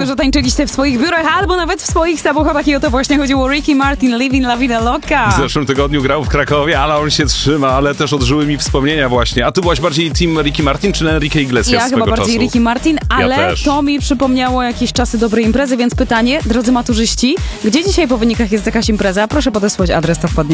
Zapewne, że tańczyliście w swoich biurach albo nawet w swoich samochodach i o to właśnie chodziło. Ricky Martin, Living La Vida Loca. W zeszłym tygodniu grał w Krakowie, ale on się trzyma, ale też odżyły mi wspomnienia właśnie. A ty byłaś bardziej team Ricky Martin czy Enrique Iglesias Ja swego chyba bardziej czasu? Ricky Martin, ale też. to mi przypomniało jakieś czasy dobrej imprezy, więc pytanie, drodzy maturzyści, gdzie dzisiaj po wynikach jest jakaś impreza? Proszę podesłać adres, to wpadnie.